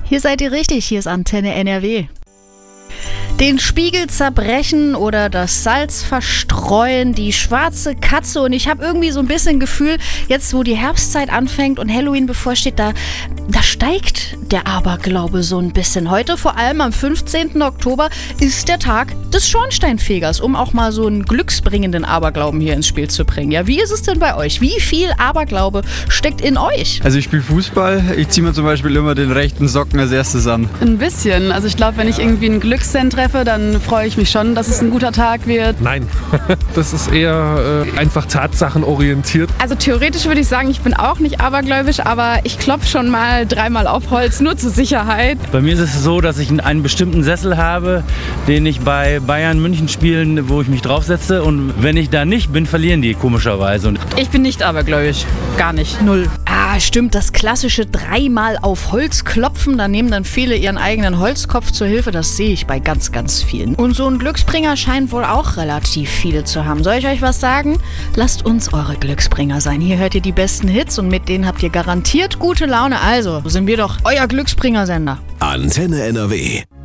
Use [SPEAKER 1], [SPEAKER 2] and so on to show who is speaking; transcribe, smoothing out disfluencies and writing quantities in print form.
[SPEAKER 1] Hier seid ihr richtig, hier ist Antenne NRW. Den Spiegel zerbrechen oder das Salz verstreuen, die schwarze Katze. Und ich habe irgendwie so ein bisschen Gefühl, jetzt wo die Herbstzeit anfängt und Halloween bevorsteht, da steigt der Aberglaube so ein bisschen. Heute, vor allem am 15. Oktober, ist der Tag des Schornsteinfegers, um auch mal so einen glücksbringenden Aberglauben hier ins Spiel zu bringen. Ja, wie ist es denn bei euch? Wie viel Aberglaube steckt in euch?
[SPEAKER 2] Also ich spiele Fußball. Ich ziehe mir zum Beispiel immer den rechten Socken als erstes an.
[SPEAKER 3] Ein bisschen. Also ich glaube, wenn ich irgendwie einen Glückssend treffe, dann freue ich mich schon, dass es ein guter Tag wird.
[SPEAKER 4] Nein, das ist eher einfach tatsachenorientiert.
[SPEAKER 5] Also theoretisch würde ich sagen, ich bin auch nicht abergläubisch, aber ich klopfe schon mal 3-mal auf Holz, nur zur Sicherheit.
[SPEAKER 6] Bei mir ist es so, dass ich einen bestimmten Sessel habe, den ich bei Bayern München spielen, wo ich mich draufsetze. Und wenn ich da nicht bin, verlieren die komischerweise.
[SPEAKER 5] Ich bin nicht abergläubisch. Gar nicht. 0.
[SPEAKER 1] Ah, stimmt, das klassische 3-mal auf Holz klopfen, da nehmen dann viele ihren eigenen Holzkopf zur Hilfe, das sehe ich bei ganz, ganz vielen. Und so ein Glücksbringer scheint wohl auch relativ viele zu haben. Soll ich euch was sagen? Lasst uns eure Glücksbringer sein. Hier hört ihr die besten Hits und mit denen habt ihr garantiert gute Laune. Also, sind wir doch euer Glücksbringer-Sender.
[SPEAKER 7] Antenne NRW.